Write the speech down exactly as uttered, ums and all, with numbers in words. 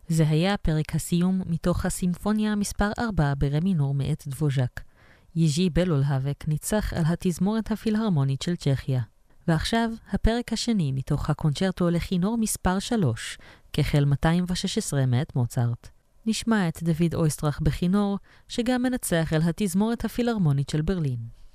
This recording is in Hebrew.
זה היה פרק הסיום מתוך הסימפוניה מספר ארבע ברה מינור מאת דבוז'ק. יז'י בלולהבק ניצח על התזמורת הפילהרמונית של צ'כיה. ועכשיו הפרק השני מתוך הקונצ'רטו לכינור מספר שלוש, כחל מאתיים ושש עשרה מאת מוצרט. נשמע את דוד אויסטרח בכינור, שגם מנצח על התזמורת הפילהרמונית של ברלין.